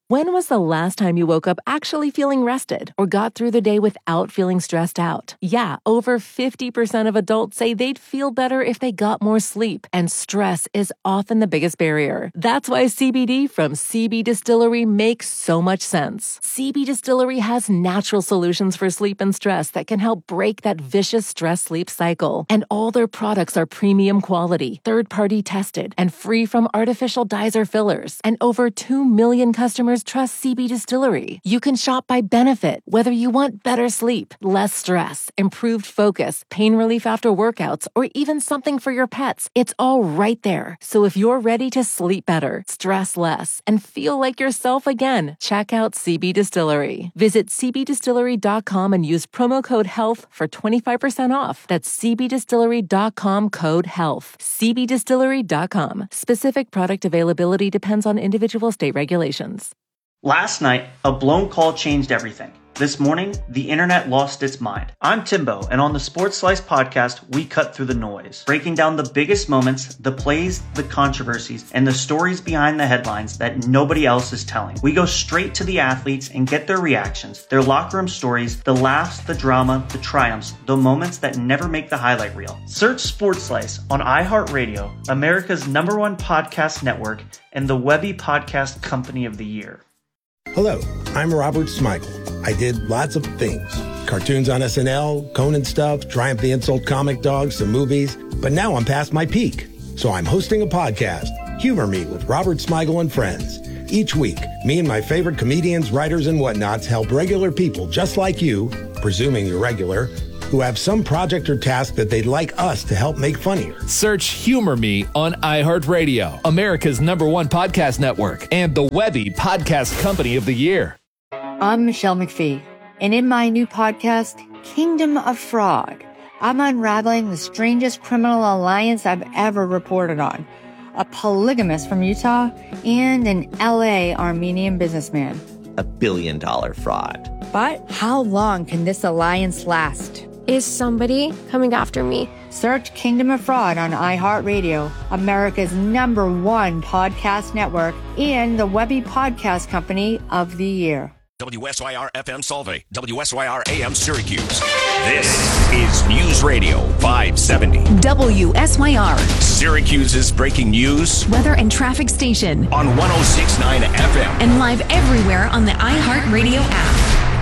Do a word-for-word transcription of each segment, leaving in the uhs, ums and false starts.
When was the last time you woke up actually feeling rested or got through the day without feeling stressed out? Yeah, over fifty percent of adults say they'd feel better if they got more sleep, and stress is often the biggest barrier. That's why C B D from C B Distillery makes so much sense. C B Distillery has natural solutions for sleep and stress that can help break that vicious stress-sleep cycle. And all their products are premium quality, third-party tested, and free from artificial dyes or fillers. And over two million customers trust C B Distillery. You can shop by benefit, whether you want better sleep, less stress, improved focus, pain relief after workouts, or even something for your pets. It's all right there. So if you're ready to sleep better, stress less, and feel like yourself again, check out C B Distillery. Visit c b distillery dot com and use promo code HEALTH for twenty-five percent off. That's c b distillery dot com code HEALTH. c b distillery dot com. Specific product availability depends on individual state regulations. Last night, a blown call changed everything. This morning, the internet lost its mind. I'm Timbo, and on the Sports Slice podcast, we cut through the noise, breaking down the biggest moments, the plays, the controversies, and the stories behind the headlines that nobody else is telling. We go straight to the athletes and get their reactions, their locker room stories, the laughs, the drama, the triumphs, the moments that never make the highlight reel. Search Sports Slice on iHeartRadio, America's number one podcast network, and the Webby Podcast Company of the Year. Hello, I'm Robert Smigel. I did lots of things. Cartoons on S N L, Conan stuff, Triumph the Insult comic dogs, some movies. But now I'm past my peak. So I'm hosting a podcast, Humor Me with Robert Smigel and Friends. Each week, me and my favorite comedians, writers, and whatnots help regular people just like you, presuming you're regular, who have some project or task that they'd like us to help make funnier. Search Humor Me on iHeartRadio, America's number one podcast network, and the Webby Podcast Company of the Year. I'm Michelle McPhee, and in my new podcast, Kingdom of Fraud, I'm unraveling the strangest criminal alliance I've ever reported on. A polygamist from Utah and an L A Armenian businessman. A billion dollar fraud. But how long can this alliance last? Is somebody coming after me? Search Kingdom of Fraud on iHeartRadio, America's number one podcast network, and the Webby Podcast Company of the Year. W S Y R F M Solvay, W S Y R A M Syracuse. This is News Radio five seventy. W S Y R. Syracuse's breaking news. Weather and traffic station. On one oh six point nine F M. And live everywhere on the iHeartRadio app.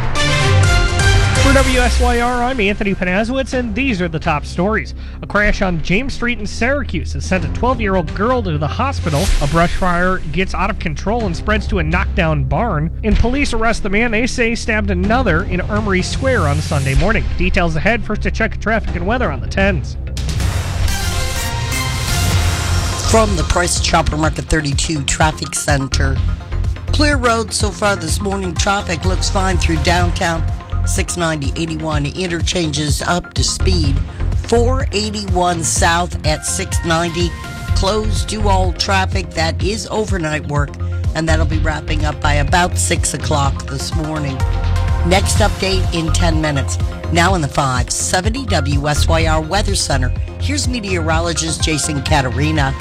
For W S Y R, I'm Anthony Panazowitz, and these are the top stories. A crash on James Street in Syracuse has sent a twelve-year-old girl to the hospital. A brush fire gets out of control and spreads to a knockdown barn. And police arrest the man they say stabbed another in Armory Square on Sunday morning. Details ahead. First, to check traffic and weather on the tens. From the Price Chopper Market thirty-two Traffic Center. Clear road so far this morning. Traffic looks fine through downtown. six ninety eighty-one interchanges up to speed. four eighty-one south at six ninety. Closed to all traffic. That is overnight work, and that'll be wrapping up by about six o'clock this morning. Next update in ten minutes. Now in the five seventy W S Y R Weather Center. Here's meteorologist Jason Caterina.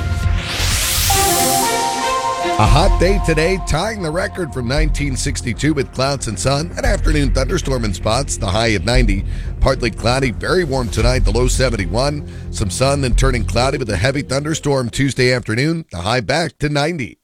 A hot day today, tying the record from nineteen sixty-two with clouds and sun. An afternoon thunderstorm in spots, the high at ninety. Partly cloudy, very warm tonight, the low seventy-one. Some sun, then turning cloudy with a heavy thunderstorm Tuesday afternoon, the high back to ninety.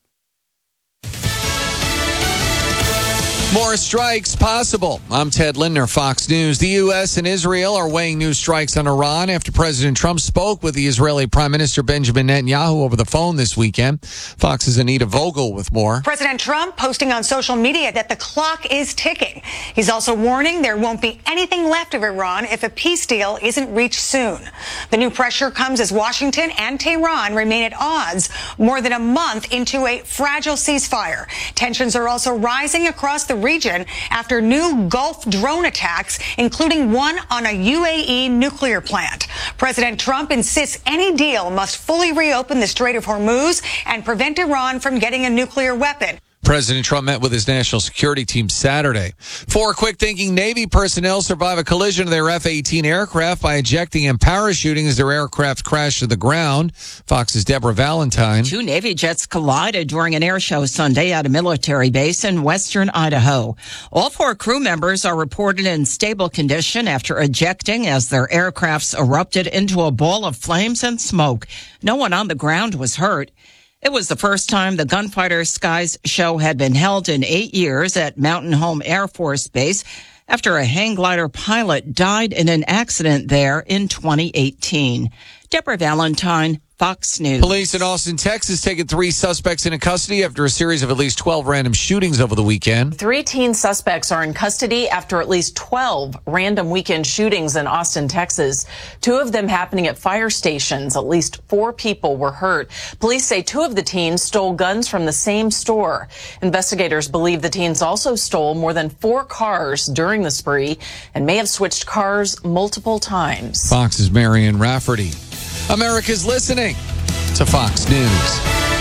More strikes possible. I'm Ted Lindner, Fox News. The U S and Israel are weighing new strikes on Iran after President Trump spoke with the Israeli Prime Minister Benjamin Netanyahu over the phone this weekend. Fox's Anita Vogel with more. President Trump posting on social media that the clock is ticking. He's also warning there won't be anything left of Iran if a peace deal isn't reached soon. The new pressure comes as Washington and Tehran remain at odds more than a month into a fragile ceasefire. Tensions are also rising across the region after new Gulf drone attacks, including one on a U A E nuclear plant. President Trump insists any deal must fully reopen the Strait of Hormuz and prevent Iran from getting a nuclear weapon. President Trump met with his national security team Saturday. Four quick-thinking Navy personnel survive a collision of their F eighteen aircraft by ejecting and parachuting as their aircraft crashed to the ground. Fox's Deborah Valentine. Two Navy jets collided during an air show Sunday at a military base in western Idaho. All four crew members are reported in stable condition after ejecting as their aircrafts erupted into a ball of flames and smoke. No one on the ground was hurt. It was the first time the Gunfighter Skies show had been held in eight years at Mountain Home Air Force Base after a hang glider pilot died in an accident there in twenty eighteen. Deborah Valentine, Fox News. Police in Austin, Texas, taking three suspects into custody after a series of at least twelve random shootings over the weekend. Three teen suspects are in custody after at least twelve random weekend shootings in Austin, Texas. Two of them happening at fire stations. At least four people were hurt. Police say two of the teens stole guns from the same store. Investigators believe the teens also stole more than four cars during the spree and may have switched cars multiple times. Fox's Marion Rafferty. America's listening to Fox News.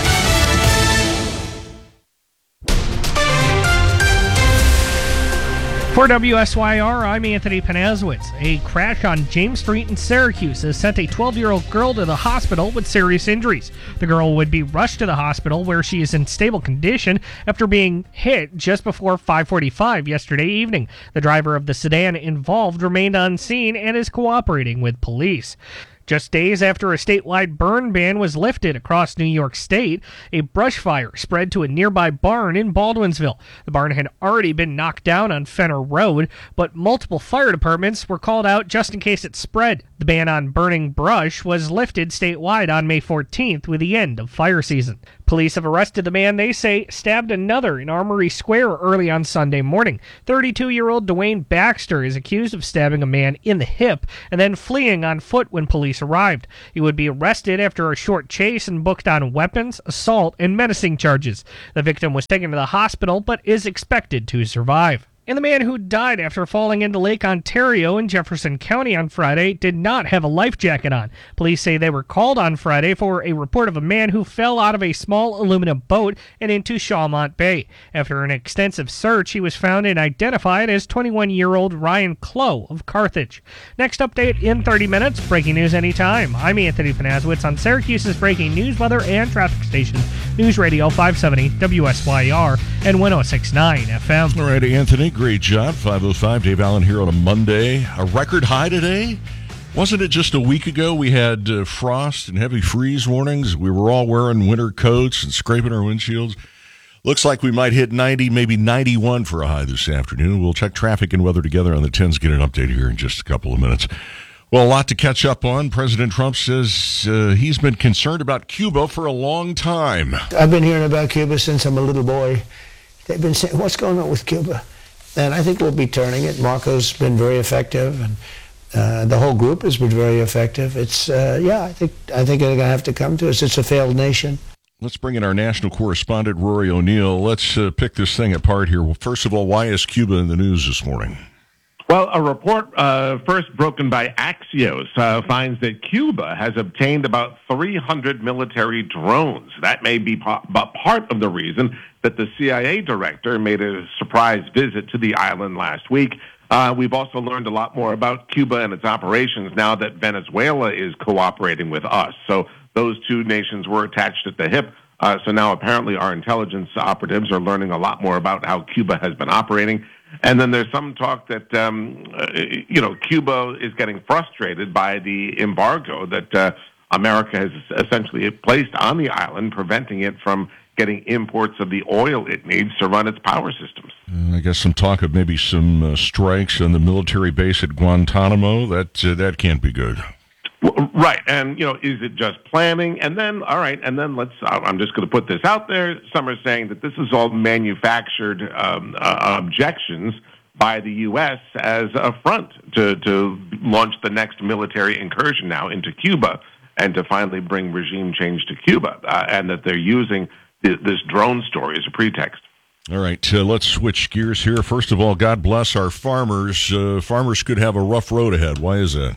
For W S Y R, I'm Anthony Panazowitz. A crash on James Street in Syracuse has sent a twelve-year-old girl to the hospital with serious injuries. The girl would be rushed to the hospital where she is in stable condition after being hit just before five forty-five yesterday evening. The driver of the sedan involved remained on scene and is cooperating with police. Just days after a statewide burn ban was lifted across New York State, a brush fire spread to a nearby barn in Baldwinsville. The barn had already been knocked down on Fenner Road, but multiple fire departments were called out just in case it spread. The ban on burning brush was lifted statewide on May fourteenth with the end of fire season. Police have arrested the man they say stabbed another in Armory Square early on Sunday morning. thirty-two-year-old Dwayne Baxter is accused of stabbing a man in the hip and then fleeing on foot when police arrived. He would be arrested after a short chase and booked on weapons, assault, and menacing charges. The victim was taken to the hospital but is expected to survive. And the man who died after falling into Lake Ontario in Jefferson County on Friday did not have a life jacket on. Police say they were called on Friday for a report of a man who fell out of a small aluminum boat and into Shawmont Bay. After an extensive search, he was found and identified as twenty-one-year-old Ryan Clough of Carthage. Next update in thirty minutes, breaking news anytime. I'm Anthony Panazowitz on Syracuse's breaking news, weather, and traffic station. News Radio five seventy W S Y R and one oh six point nine F M. All right, Anthony. Great job. five oh five, Dave Allen here on a Monday. A record high today? Wasn't it just a week ago we had uh, frost and heavy freeze warnings? We were all wearing winter coats and scraping our windshields. Looks like we might hit ninety, maybe ninety-one for a high this afternoon. We'll check traffic and weather together on the tens, get an update here in just a couple of minutes. Well, a lot to catch up on. President Trump says uh, he's been concerned about Cuba for a long time. I've been hearing about Cuba since I'm a little boy. They've been saying, what's going on with Cuba? And I think we'll be turning it. Marco's been very effective, and uh, the whole group has been very effective. It's, uh, yeah, I think I think they're going to have to come to us. It's a failed nation. Let's bring in our national correspondent, Rory O'Neill. Let's uh, pick this thing apart here. Well, first of all, why is Cuba in the news this morning? Well, a report uh, first broken by Axios uh, finds that Cuba has obtained about three hundred military drones. That may be pa- but part of the reason that the C I A director made a surprise visit to the island last week. Uh, we've also learned a lot more about Cuba and its operations now that Venezuela is cooperating with us. So those two nations were attached at the hip. Uh, so now apparently our intelligence operatives are learning a lot more about how Cuba has been operating. And then there's some talk that, um, uh, you know, Cuba is getting frustrated by the embargo that uh, America has essentially placed on the island, preventing it from getting imports of the oil it needs to run its power systems. Uh, I guess some talk of maybe some uh, strikes on the military base at Guantanamo. That, uh, that can't be good. Right. And, you know, is it just planning? And then, all right, and then let's, I'm just going to put this out there. Some are saying that this is all manufactured um, uh, objections by the U S as a front to, to launch the next military incursion now into Cuba and to finally bring regime change to Cuba, uh, and that they're using th- this drone story as a pretext. All right, uh, let's switch gears here. First of all, God bless our farmers. Uh, farmers could have a rough road ahead. Why is that?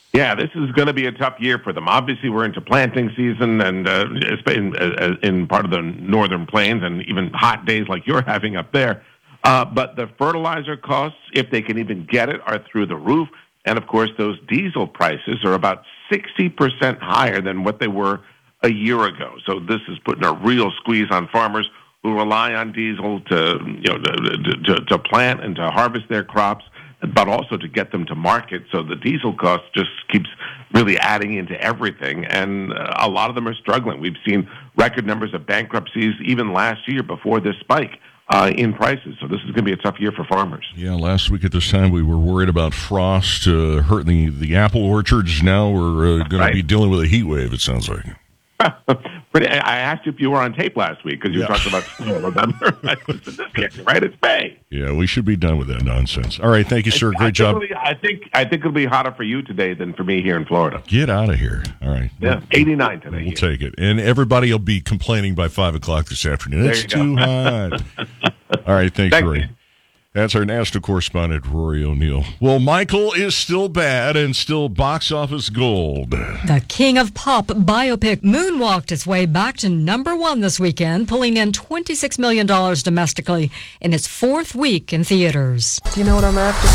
Yeah, this is going to be a tough year for them. Obviously, we're into planting season, and uh, in, in part of the northern plains, and even hot days like you're having up there. Uh, but the fertilizer costs, if they can even get it, are through the roof. And, of course, those diesel prices are about sixty percent higher than what they were a year ago. So this is putting a real squeeze on farmers who rely on diesel to, you know, to, to, to plant and to harvest their crops, but also to get them to market. So the diesel cost just keeps really adding into everything, and uh, a lot of them are struggling. We've seen record numbers of bankruptcies even last year before this spike uh, in prices. So this is going to be a tough year for farmers. Yeah, last week at this time we were worried about frost uh, hurting the, the apple orchards. Now we're uh, going right. to be dealing with a heat wave, it sounds like. Pretty, I asked you if you were on tape last week because you yeah. talked about snow. Remember? Right? It's May. Yeah, we should be done with that nonsense. All right, thank you, sir. Great I job. Be, I think I think it'll be hotter for you today than for me here in Florida. Get out of here. All right. Yeah, eighty-nine today. We'll here. take it. And everybody will be complaining by five o'clock this afternoon. It's too hot. All right, thanks, Thank Rory. You. That's our national correspondent, Rory O'Neill. Well, Michael is still bad and still box office gold. The King of Pop biopic moonwalked its way back to number one this weekend, pulling in twenty-six million dollars domestically in its fourth week in theaters. Do you know what I'm after?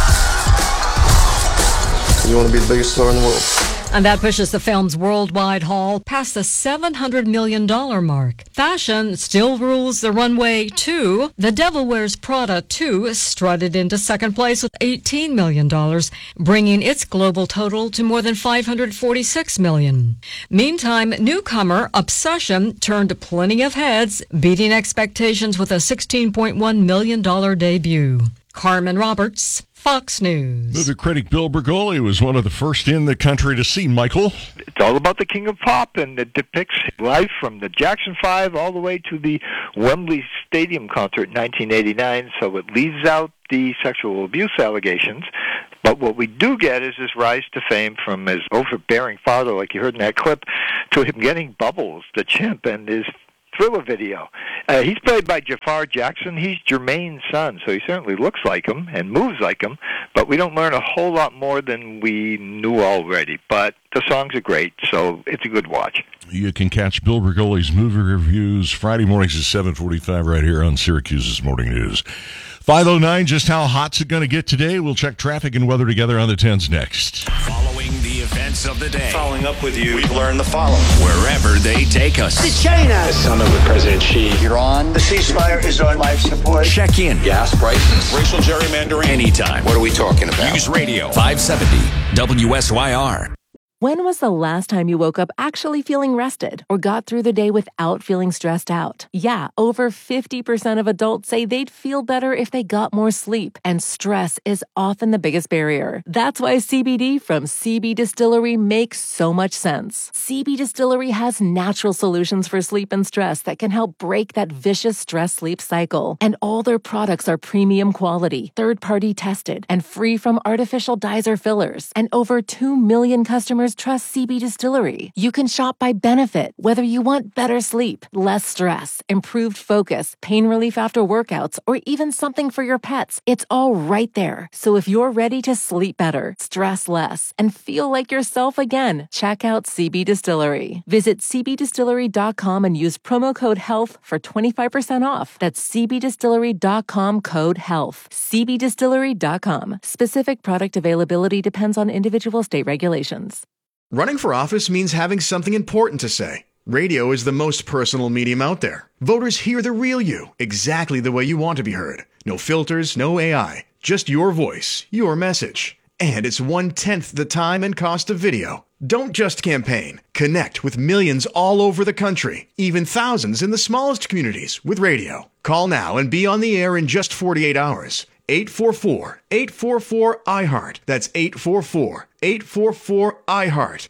You want to be the biggest star in the world. And that pushes the film's worldwide haul past the seven hundred million dollars mark. Fashion still rules the runway, too. The Devil Wears Prada two strutted into second place with eighteen million dollars, bringing its global total to more than five hundred forty-six million dollars. Meantime, newcomer Obsession turned plenty of heads, beating expectations with a sixteen point one million dollars debut. Carmen Roberts, Fox News. Movie critic Bill Bergoli was one of the first in the country to see Michael. It's all about the King of Pop, and it depicts life from the Jackson Five all the way to the Wembley Stadium concert in nineteen eighty-nine, so it leaves out the sexual abuse allegations. But what we do get is his rise to fame from his overbearing father, like you heard in that clip, to him getting Bubbles, the chimp, and his Thriller video. Uh, he's played by Jafar Jackson. He's Jermaine's son, so he certainly looks like him and moves like him, but we don't learn a whole lot more than we knew already. But the songs are great, so it's a good watch. You can catch Bill Bergoli's movie reviews Friday mornings at seven forty-five right here on Syracuse's Morning News. five oh nine, just how hot's it going to get today? We'll check traffic and weather together on the tens next. Following the events of the day. Following up with you, we've learned the following. Wherever they take us. It's China. The summit with President Xi. You're on. The ceasefire is on life support. Check in. Gas prices. Racial gerrymandering. Anytime. What are we talking about? News Radio five seventy W S Y R. When was the last time you woke up actually feeling rested or got through the day without feeling stressed out? Yeah, over fifty percent of adults say they'd feel better if they got more sleep, and stress is often the biggest barrier. That's why C B D from C B Distillery makes so much sense. C B Distillery has natural solutions for sleep and stress that can help break that vicious stress-sleep cycle. And all their products are premium quality, third-party tested, and free from artificial dyes or fillers. And over two million customers trust C B Distillery. You can shop by benefit, whether you want better sleep, less stress, improved focus, pain relief after workouts, or even something for your pets. It's all right there. So if you're ready to sleep better, stress less, and feel like yourself again, check out C B Distillery. Visit c b distillery dot com and use promo code HEALTH for twenty-five percent off. That's c b distillery dot com code HEALTH. c b distillery dot com. Specific product availability depends on individual state regulations. Running for office means having something important to say. Radio is the most personal medium out there. Voters hear the real you, exactly the way you want to be heard. No filters, no A I, just your voice, your message. And it's one-tenth the time and cost of video. Don't just campaign. Connect with millions all over the country, even thousands in the smallest communities with radio. Call now and be on the air in just forty-eight hours. eight four four, eight four four, I heart. That's eight four four, eight four four, I heart.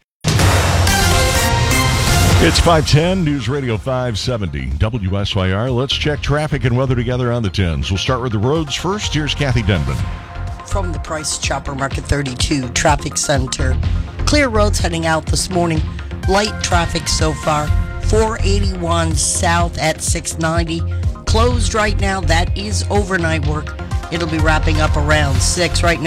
It's five ten, News Radio five seventy, W S Y R. Let's check traffic and weather together on the tens. We'll start with the roads first. Here's Kathy Denman. From the Price Chopper Market thirty-two Traffic Center. Clear roads heading out this morning. Light traffic so far. four eighty-one south at six ninety. Closed right now. That is overnight work. It'll be wrapping up around six right now.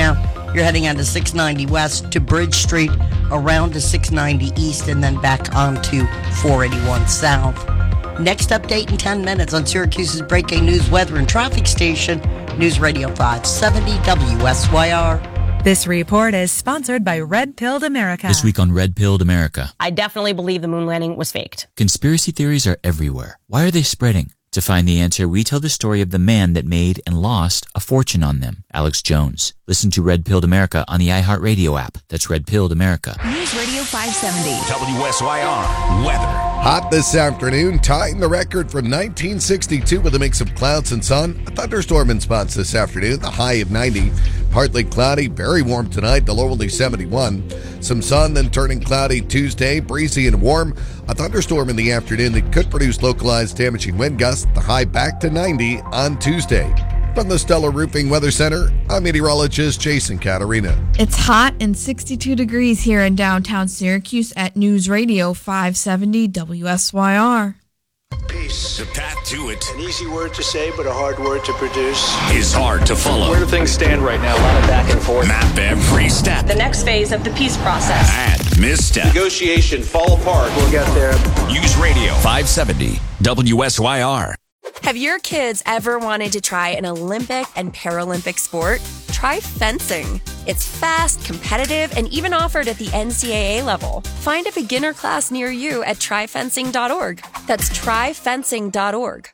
You're heading on to six ninety west to Bridge Street, around to six ninety east, and then back onto four eighty-one south. Next update in ten minutes on Syracuse's breaking news, weather, and traffic station, News Radio five seventy W S Y R. This report is sponsored by Red Pilled America. This week on Red Pilled America. I definitely believe the moon landing was faked. Conspiracy theories are everywhere. Why are they spreading? To find the answer, we tell the story of the man that made and lost a fortune on them, Alex Jones. Listen to Red Pilled America on the iHeartRadio app. That's Red Pilled America. News Radio five seventy. W S Y R weather. Hot this afternoon, tying the record from nineteen sixty-two with a mix of clouds and sun. A thunderstorm in spots this afternoon, the high of ninety. Partly cloudy, very warm tonight, the low only seventy-one. Some sun, then turning cloudy Tuesday, breezy and warm. A thunderstorm in the afternoon that could produce localized damaging wind gusts, the high back to ninety on Tuesday. From the Stellar Roofing Weather Center, I'm meteorologist Jason Caterina. It's hot and sixty-two degrees here in downtown Syracuse at News Radio five seventy W S Y R. Peace. The path to it. An easy word to say, but a hard word to produce. Is hard to follow. Where do things stand right now? A lot of back and forth. Map every step. The next phase of the peace process. And misstep. Negotiation fall apart. We'll get there. News Radio five seventy W S Y R. Have your kids ever wanted to try an Olympic and Paralympic sport? Try fencing. It's fast, competitive, and even offered at the N C double A level. Find a beginner class near you at try fencing dot org. That's try fencing dot org.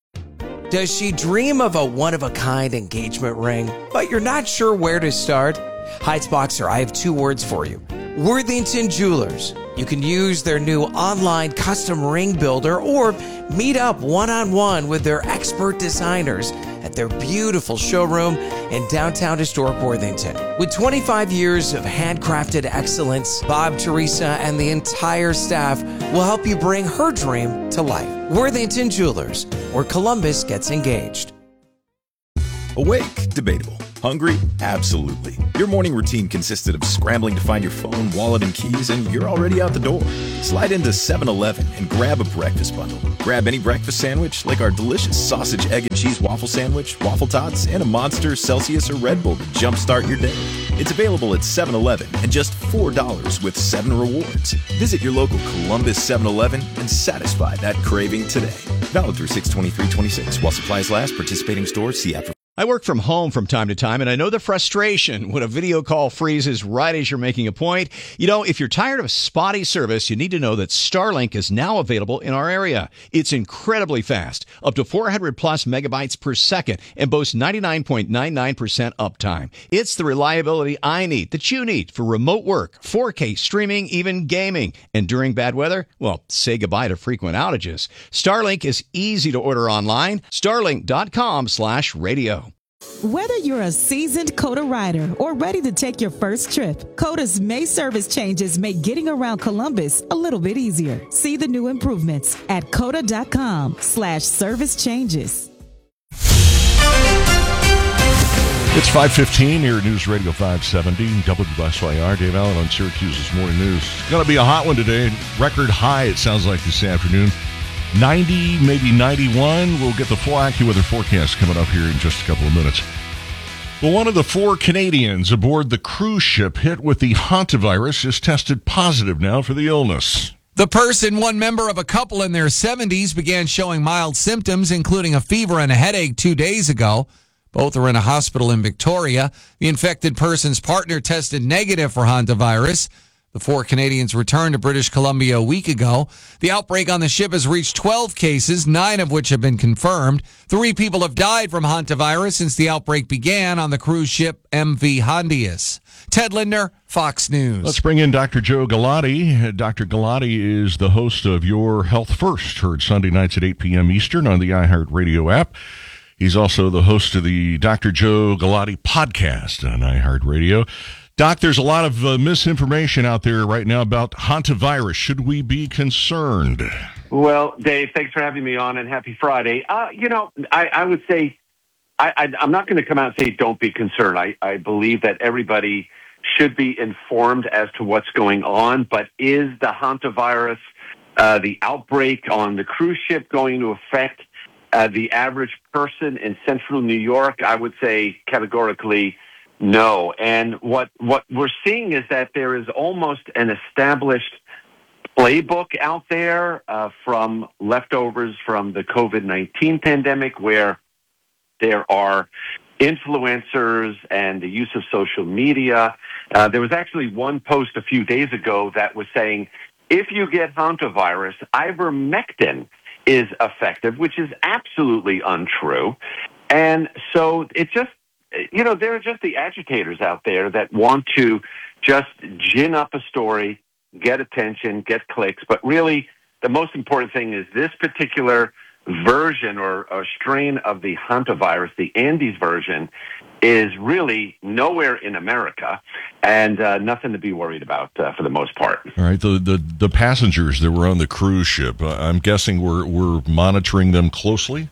Does she dream of a one-of-a-kind engagement ring, but you're not sure where to start? Heights Boxer, I have two words for you. Worthington Jewelers. You can use their new online custom ring builder or meet up one-on-one with their expert designers at their beautiful showroom in downtown historic Worthington. With twenty-five years of handcrafted excellence, Bob, Teresa, and the entire staff will help you bring her dream to life. Worthington Jewelers, where Columbus gets engaged. Awake? Debatable. Hungry? Absolutely. Your morning routine consisted of scrambling to find your phone, wallet, and keys, and you're already out the door. Slide into seven eleven and grab a breakfast bundle. Grab any breakfast sandwich, like our delicious sausage, egg, and cheese waffle sandwich, waffle tots, and a Monster, Celsius, or Red Bull to jumpstart your day. It's available at seven eleven and just four dollars with seven rewards. Visit your local Columbus seven eleven and satisfy that craving today. Valid through six twenty-three twenty-six. While supplies last, participating stores, see app for. I work from home from time to time, and I know the frustration when a video call freezes right as you're making a point. You know, if you're tired of spotty service, you need to know that Starlink is now available in our area. It's incredibly fast, up to four hundred plus megabytes per second, and boasts ninety-nine point nine nine percent uptime. It's the reliability I need, that you need, for remote work, four K streaming, even gaming. And during bad weather, well, say goodbye to frequent outages. Starlink is easy to order online. Starlink dot com slash radio. Whether you're a seasoned COTA rider or ready to take your first trip, COTA's May service changes make getting around Columbus a little bit easier. See the new improvements at COTA dot com slash service changes. It's five fifteen here at News Radio five seventy W S Y R. Dave Allen on Syracuse's Morning News. It's going to be a hot one today. Record high, it sounds like, this afternoon. ninety, maybe ninety-one. We'll get the full AccuWeather forecast coming up here in just a couple of minutes. Well, one of the four Canadians aboard the cruise ship hit with the hantavirus is tested positive now for the illness. The person, one member of a couple in their seventies, began showing mild symptoms, including a fever and a headache two days ago. Both are in a hospital in Victoria. The infected person's partner tested negative for hantavirus. The four Canadians returned to British Columbia a week ago. The outbreak on the ship has reached twelve cases, nine of which have been confirmed. Three people have died from hantavirus since the outbreak began on the cruise ship M V Hondius. Ted Lindner, Fox News. Let's bring in Doctor Joe Galati. Doctor Galati is the host of Your Health First, heard Sunday nights at eight p.m. Eastern on the iHeartRadio app. He's also the host of the Doctor Joe Galati podcast on iHeartRadio. Doc, there's a lot of uh, misinformation out there right now about hantavirus. Should we be concerned? Well, Dave, thanks for having me on, and happy Friday. Uh, you know, I, I would say, I, I, I'm not going to come out and say don't be concerned. I, I believe that everybody should be informed as to what's going on, but is the hantavirus, uh, the outbreak on the cruise ship, going to affect uh, the average person in central New York? I would say categorically No, and what what we're seeing is that there is almost an established playbook out there uh, from leftovers from the COVID nineteen pandemic, where there are influencers and the use of social media. Uh, there was actually one post a few days ago that was saying, if you get hantavirus, ivermectin is effective, which is absolutely untrue. And so it just, you know, there are just the agitators out there that want to just gin up a story, get attention, get clicks. But really, the most important thing is this particular version or, or strain of the hantavirus, the Andes version, is really nowhere in America and uh, nothing to be worried about uh, for the most part. All right, the, the, the passengers that were on the cruise ship, uh, I'm guessing we're, we're monitoring them closely?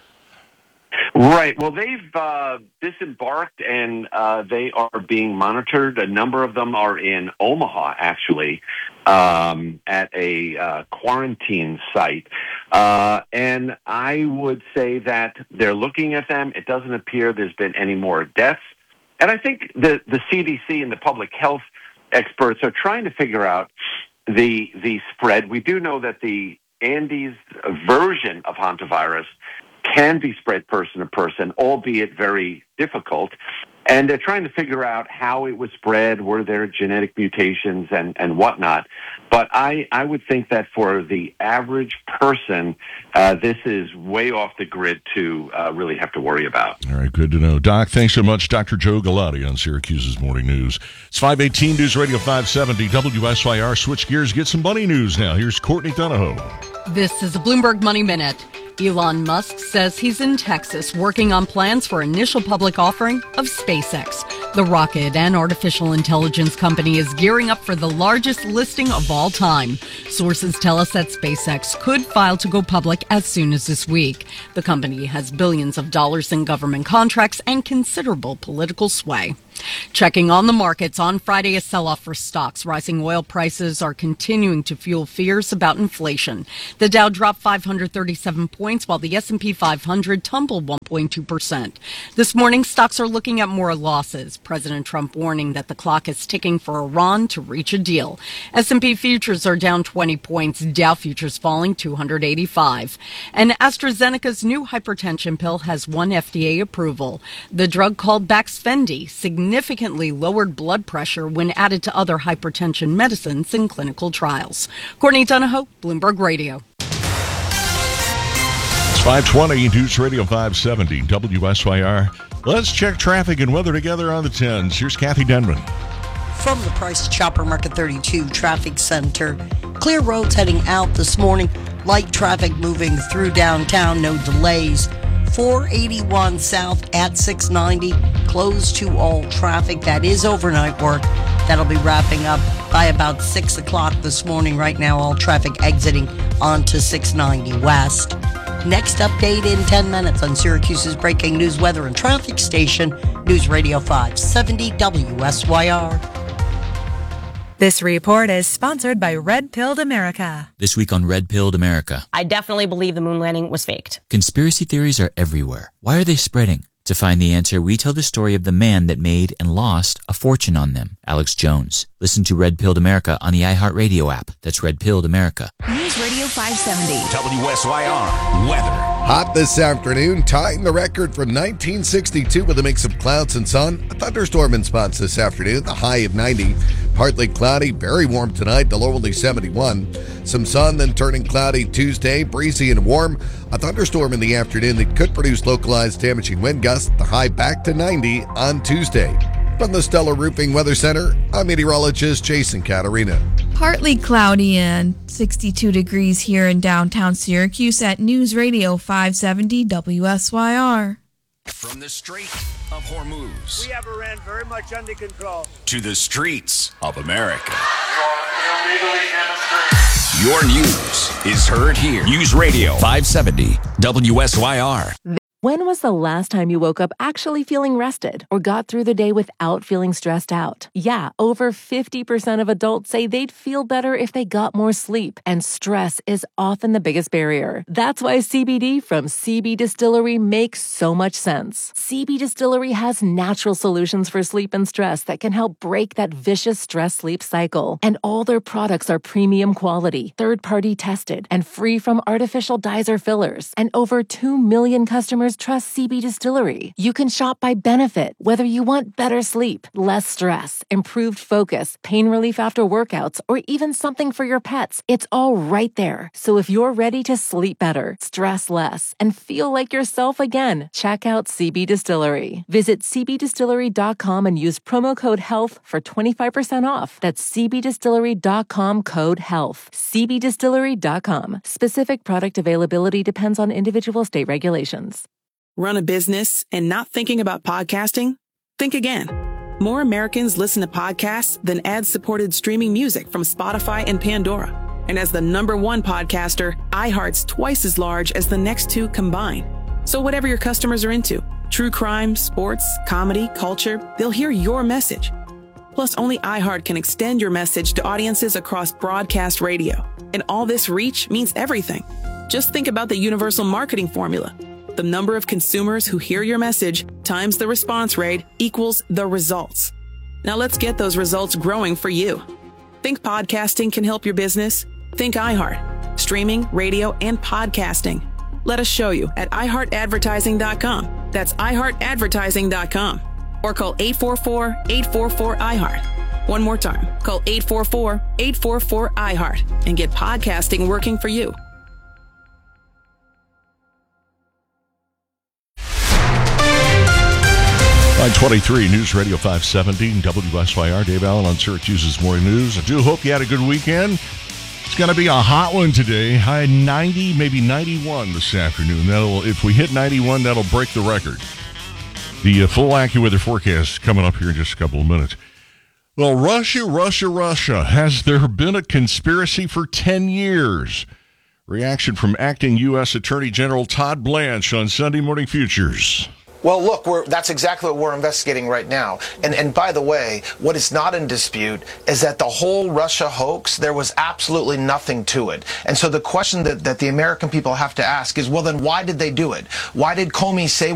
Right. Well, they've uh, disembarked and uh, they are being monitored. A number of them are in Omaha, actually, um, at a uh, quarantine site. Uh, and I would say that they're looking at them. It doesn't appear there's been any more deaths. And I think the, the C D C and the public health experts are trying to figure out the the spread. We do know that the Andes version of hantavirus can be spread person to person, albeit very difficult. And they're trying to figure out how it was spread, were there genetic mutations and, and whatnot. But I, I would think that for the average person, uh, this is way off the grid to uh, really have to worry about. All right, good to know. Doc, thanks so much. Doctor Joe Galati on Syracuse's Morning News. It's five eighteen News Radio five seventy W S Y R. Switch gears, get some money news now. Here's Courtney Donahoe. This is a Bloomberg Money Minute. Elon Musk says he's in Texas working on plans for initial public offering of SpaceX. The rocket and artificial intelligence company is gearing up for the largest listing of all time. Sources tell us that SpaceX could file to go public as soon as this week. The company has billions of dollars in government contracts and considerable political sway. Checking on the markets, on Friday, a sell-off for stocks. Rising oil prices are continuing to fuel fears about inflation. The Dow dropped five hundred thirty-seven points, while the S and P five hundred tumbled one point two percent. This morning, stocks are looking at more losses. President Trump warning that the clock is ticking for Iran to reach a deal. S and P futures are down twenty points, Dow futures falling two hundred eighty-five. And AstraZeneca's new hypertension pill has won F D A approval. The drug called Baxfendy significantly lowered blood pressure when added to other hypertension medicines in clinical trials. Courtney Donahoe, Bloomberg Radio. It's five twenty News Radio five seventy W S Y R. Let's check traffic and weather together on the tens. Here's Kathy Denman. From the Price Chopper Market thirty-two Traffic Center, clear roads heading out this morning. Light traffic moving through downtown, no delays. four eighty-one south at six ninety, closed to all traffic. That is overnight work. That'll be wrapping up by about six o'clock this morning. Right now, all traffic exiting onto six ninety west. Next update in ten minutes on Syracuse's breaking news, weather, and traffic station, News Radio five seventy W S Y R. This report is sponsored by Red Pilled America. This week on Red Pilled America. I definitely believe the moon landing was faked. Conspiracy theories are everywhere. Why are they spreading? To find the answer, we tell the story of the man that made and lost a fortune on them, Alex Jones. Listen to Red Pilled America on the iHeartRadio app. That's Red Pilled America. News Radio five seventy. W S Y R weather. Hot this afternoon, tying the record from nineteen sixty-two with a mix of clouds and sun. A thunderstorm in spots this afternoon, the high of ninety. Partly cloudy, very warm tonight, the low only seventy-one. Some sun, then turning cloudy Tuesday, breezy and warm. A thunderstorm in the afternoon that could produce localized damaging wind gusts, the high back to ninety on Tuesday. From the Stellar Roofing Weather Center, I'm meteorologist Jason Caterina. Partly cloudy and sixty-two degrees here in downtown Syracuse at News Radio five seventy W S Y R. From the Strait of Hormuz. We have Iran very much under control. To the streets of America. Your news is heard here. News Radio five seventy W S Y R. When was the last time you woke up actually feeling rested or got through the day without feeling stressed out? Yeah, over fifty percent of adults say they'd feel better if they got more sleep, and stress is often the biggest barrier. That's why C B D from C B Distillery makes so much sense. C B Distillery has natural solutions for sleep and stress that can help break that vicious stress-sleep cycle. And all their products are premium quality, third-party tested, and free from artificial dyes or fillers. And over two million customers trust C B Distillery. You can shop by benefit, whether you want better sleep, less stress, improved focus, pain relief after workouts, or even something for your pets. It's all right there. So if you're ready to sleep better, stress less, and feel like yourself again, check out C B Distillery. Visit c b distillery dot com and use promo code HEALTH for twenty-five percent off. That's c b distillery dot com code HEALTH. c b distillery dot com. Specific product availability depends on individual state regulations. Run a business and not thinking about podcasting? Think again. More Americans listen to podcasts than ad-supported streaming music from Spotify and Pandora. And as the number one podcaster, iHeart's twice as large as the next two combined. So whatever your customers are into, true crime, sports, comedy, culture, they'll hear your message. Plus, only iHeart can extend your message to audiences across broadcast radio. And all this reach means everything. Just think about the universal marketing formula. The number of consumers who hear your message times the response rate equals the results. Now let's get those results growing for you. Think podcasting can help your business? Think iHeart. Streaming, radio, and podcasting. Let us show you at i heart advertising dot com. That's i heart advertising dot com. Or call eight four four, eight four four, I heart. One more time. Call eight four four, eight four four, I heart and get podcasting working for you. nine twenty-three News Radio five seventy W S Y R. Dave Allen on Syracuse's Morning News. I do hope you had a good weekend. It's going to be a hot one today. High ninety, maybe ninety-one this afternoon. That'll, if we hit ninety-one, that'll break the record. The uh, full AccuWeather forecast coming up here in just a couple of minutes. Well, Russia, Russia, Russia. Has there been a conspiracy for ten years? Reaction from acting U S Attorney General Todd Blanche on Sunday Morning Futures. Well, look, we're, that's exactly what we're investigating right now. And and by the way, what is not in dispute is that the whole Russia hoax, there was absolutely nothing to it. And so the question that, that the American people have to ask is, well, then why did they do it? Why did Comey say